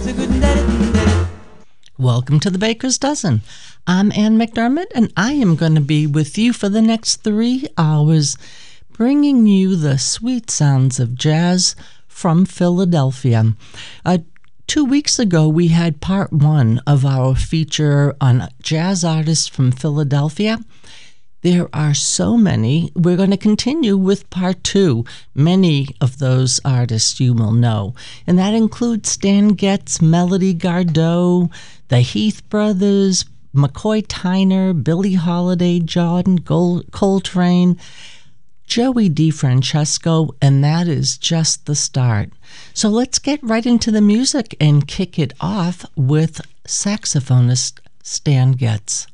Welcome to the Baker's Dozen. I'm Ann McDermott, and I am going to be with you for the next 3 hours, bringing you the sweet sounds of jazz from Philadelphia. 2 weeks ago, we had part 1 of our feature on jazz artists from Philadelphia. There are so many. We're going to continue with part 2. Many of those artists you will know, and that includes Stan Getz, Melody Gardot, the Heath Brothers, McCoy Tyner, Billie Holiday, John Coltrane, Joey DeFrancesco, and that is just the start. So let's get right into the music and kick it off with saxophonist Stan Getz.